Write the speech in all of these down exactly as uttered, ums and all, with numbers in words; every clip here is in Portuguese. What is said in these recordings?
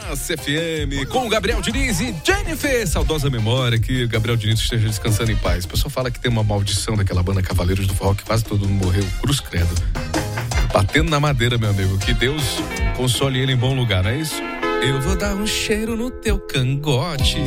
Massa F M, com o Gabriel Diniz e Jennifer. Saudosa memória, que o Gabriel Diniz esteja descansando em paz. O pessoal fala que tem uma maldição daquela banda Cavaleiros do Forró, que quase todo mundo morreu, cruz credo. Batendo na madeira, meu amigo, que Deus console ele em bom lugar, não é isso? Eu vou dar um cheiro no teu cangote.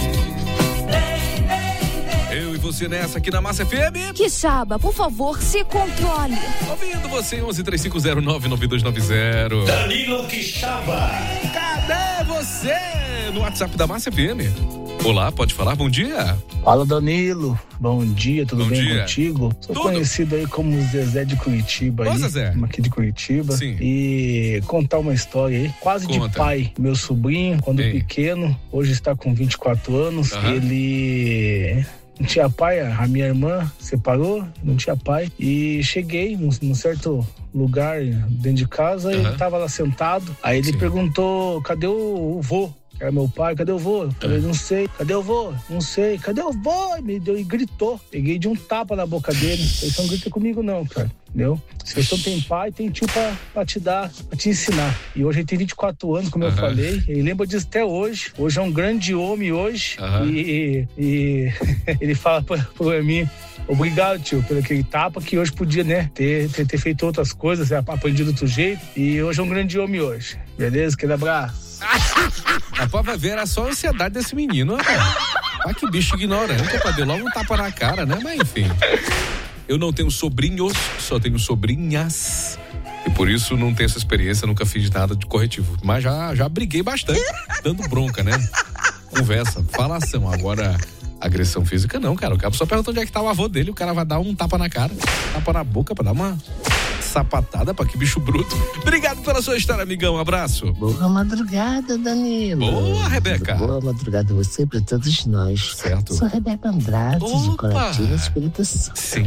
Eu e você nessa aqui na Massa F M. Quixaba, por favor, se controle. Ouvindo você, onze três cinco zero nove nove dois nove zero. Danilo Quixaba. Cadê você? No WhatsApp da Massa F M. Olá, pode falar? Bom dia. Fala, Danilo. Bom dia, tudo Bom bem dia. contigo? Sou Tudo. conhecido aí como Zezé de Curitiba. Ô, aí, Zezé. aqui de Curitiba. Sim. E contar uma história aí, quase Conta. de pai. Meu sobrinho, quando Ei. pequeno, hoje está com vinte e quatro anos, Aham. ele... Não tinha pai, a minha irmã separou, não tinha pai. E cheguei num, num certo lugar dentro de casa, Aham. ele tava lá sentado. Aí ele Sim. perguntou, cadê o, o vô? Que era meu pai, cadê o vô? Eu falei, não sei. Cadê o vô? Não sei. Cadê o vô? E me deu e gritou. Peguei de um tapa na boca dele. Vocês não gritam comigo não, cara. Entendeu? Se você não tem pai, tem tio pra, pra te dar, pra te ensinar. E hoje ele tem vinte e quatro anos, como eu Aham. falei. Ele lembra disso até hoje. Hoje é um grande homem hoje. Aham. E, e ele fala pra, pra mim, obrigado, tio, pelo aquele tapa que hoje podia, né, ter, ter, ter feito outras coisas, aprendido de outro jeito. E hoje é um grande homem hoje. Beleza? Aquele abraço. Rapaz, vai ver, era só a ansiedade desse menino, rapaz. Ah, que bicho ignorante, rapaz, deu logo um tapa na cara, né? Mas enfim. Eu não tenho sobrinhos, só tenho sobrinhas. E por isso não tenho essa experiência, nunca fiz nada de corretivo. Mas já, já briguei bastante, dando bronca, né? Conversa, falação. Agora, agressão física não, cara. O cara só pergunta onde é que tá o avô dele, o cara vai dar um tapa na cara, tapa na boca pra dar uma sapatada, pra que bicho bruto. Obrigado pela sua história, amigão. Um abraço. Boa madrugada, Danilo. Boa, Rebeca. Boa madrugada a você e pra todos nós. Certo. Sou Rebeca Andrade, Opa. de Colatina, Espírito Santo. Sim.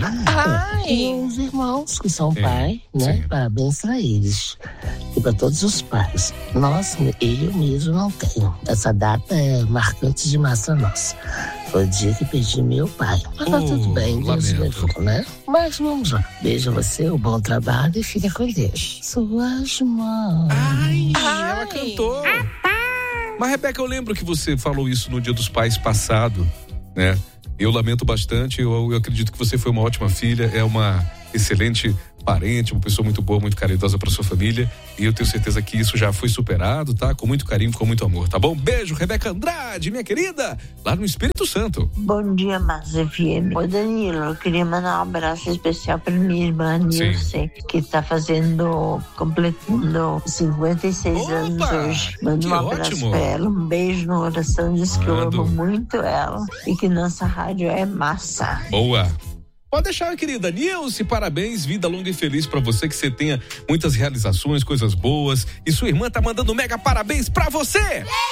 E os irmãos que são É, pai, né? sim. Parabéns pra eles. E pra todos os pais. Nós, eu mesmo não tenho. Essa data é marcante demais pra nós. Foi o dia que perdi meu pai. Mas tá Oh, tudo bem, Deus lamento. levou, né? Mas vamos lá. Beijo a você, um bom trabalho e fica com Deus. Suas mãos. Ai, ela cantou. Mas, Rebeca, eu lembro que você falou isso no Dia dos Pais passado, né? Eu lamento bastante, eu, eu acredito que você foi uma ótima filha, é uma excelente parente, uma pessoa muito boa, muito caridosa para sua família, e eu tenho certeza que isso já foi superado, tá? Com muito carinho, com muito amor, tá bom? Beijo, Rebeca Andrade, minha querida, lá no Espírito Santo. Bom dia, Massa F M. Ô, Danilo, eu queria mandar um abraço especial pra minha irmã Nilce, que tá fazendo, completando cinquenta e seis Opa, anos hoje. Manda que um abraço ótimo. pra ela, um beijo no coração, diz que eu Mando. amo muito ela e que nossa rádio é massa. Boa. Pode deixar, minha querida Nilce, parabéns, vida longa e feliz pra você, que você tenha muitas realizações, coisas boas, e sua irmã tá mandando mega parabéns pra você!